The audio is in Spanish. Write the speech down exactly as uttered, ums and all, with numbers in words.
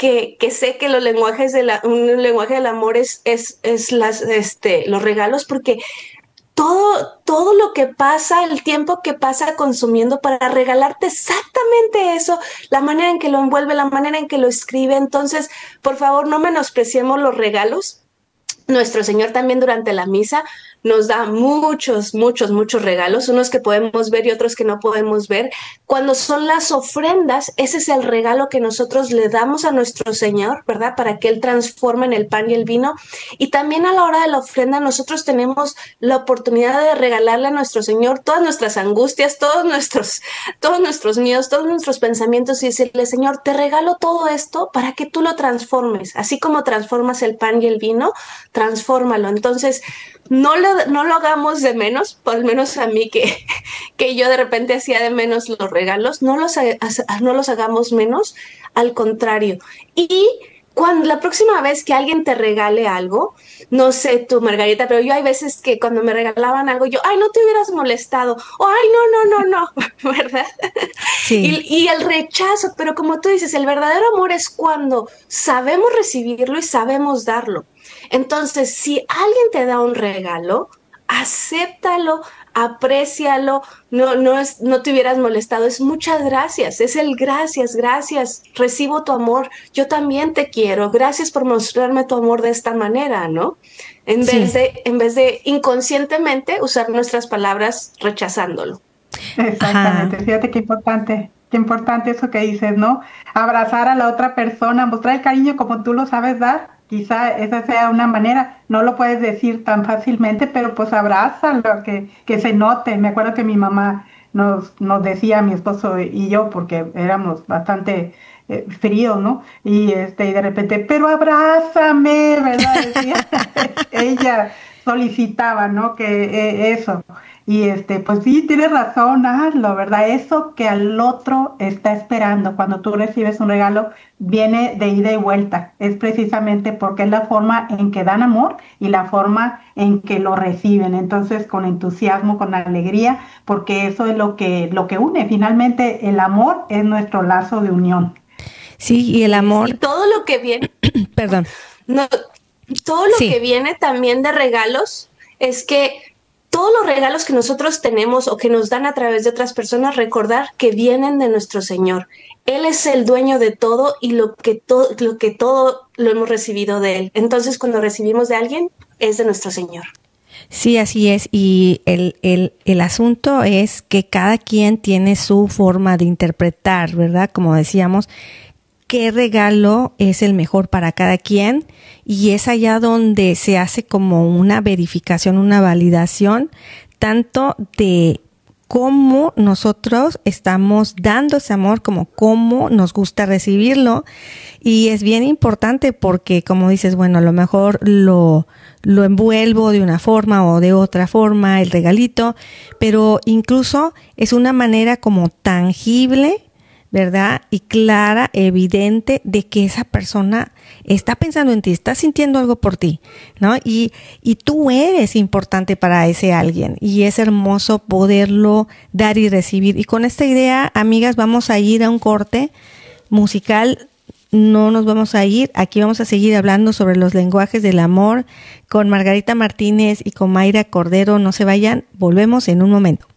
que, que sé que los lenguajes de la, un lenguaje del amor es, es, es las, este, los regalos, porque todo, todo lo que pasa, el tiempo que pasa consumiendo para regalarte exactamente eso, la manera en que lo envuelve, la manera en que lo escribe. Entonces, por favor, no menospreciemos los regalos. Nuestro Señor también durante la misa nos da muchos, muchos, muchos regalos, unos que podemos ver y otros que no podemos ver. Cuando son las ofrendas, ese es el regalo que nosotros le damos a nuestro Señor, ¿verdad? Para que Él transforme en el pan y el vino. Y también a la hora de la ofrenda, nosotros tenemos la oportunidad de regalarle a nuestro Señor todas nuestras angustias, todos nuestros, todos nuestros miedos, todos nuestros pensamientos y decirle, Señor, te regalo todo esto para que tú lo transformes. Así como transformas el pan y el vino, transfórmalo. Entonces, no lo, no lo hagamos de menos, por lo menos a mí que, que yo de repente hacía de menos los regalos, no los, no los hagamos menos, al contrario. Y cuando la próxima vez que alguien te regale algo, no sé tú, Margarita, pero yo hay veces que cuando me regalaban algo, yo, ay, no te hubieras molestado, o ay, no, no, no, no, ¿verdad? Sí. Y, y el rechazo, pero como tú dices, el verdadero amor es cuando sabemos recibirlo y sabemos darlo. Entonces, si alguien te da un regalo, acéptalo, aprécialo, no, no, es, no te hubieras molestado, es muchas gracias, es el gracias, gracias, recibo tu amor, yo también te quiero, gracias por mostrarme tu amor de esta manera, ¿no? En vez Sí. de, en vez de inconscientemente usar nuestras palabras rechazándolo. Exactamente, Ajá. fíjate qué importante, qué importante eso que dices, ¿no? Abrazar a la otra persona, mostrar el cariño como tú lo sabes dar, quizá esa sea una manera, no lo puedes decir tan fácilmente, pero pues abrázalo, que, que se note. Me acuerdo que mi mamá nos, nos decía, mi esposo y yo, porque éramos bastante eh, fríos, ¿no? Y este, y de repente, pero abrázame, ¿verdad? Decía, ella solicitaba, ¿no? Que eh, eso. Y este, pues sí, tienes razón, hazlo, ¿verdad? Eso que al otro está esperando cuando tú recibes un regalo viene de ida y vuelta. Es precisamente porque es la forma en que dan amor y la forma en que lo reciben. Entonces, con entusiasmo, con alegría, porque eso es lo que, lo que une. Finalmente, el amor es nuestro lazo de unión. Sí, y el Y amor, todo lo que viene, perdón. no, todo lo Sí. que viene también de regalos es que todos los regalos que nosotros tenemos o que nos dan a través de otras personas, recordar que vienen de nuestro Señor. Él es el dueño de todo y lo que, to lo que todo lo hemos recibido de Él. Entonces, cuando recibimos de alguien, es de nuestro Señor. Sí, así es. Y el, el, el asunto es que cada quien tiene su forma de interpretar, ¿verdad? Como decíamos, qué regalo es el mejor para cada quien, y es allá donde se hace como una verificación, una validación, tanto de cómo nosotros estamos dando ese amor, como cómo nos gusta recibirlo. Y es bien importante porque, como dices, bueno, a lo mejor lo, lo envuelvo de una forma o de otra forma, el regalito, pero incluso es una manera como tangible, ¿verdad? Y clara, evidente, de que esa persona está pensando en ti, está sintiendo algo por ti, ¿no? Y, y tú eres importante para ese alguien, y es hermoso poderlo dar y recibir. Y con esta idea, amigas, vamos a ir a un corte musical. No nos vamos a ir, aquí vamos a seguir hablando sobre los lenguajes del amor con Margarita Martínez y con Mayra Cordero. No se vayan, volvemos en un momento.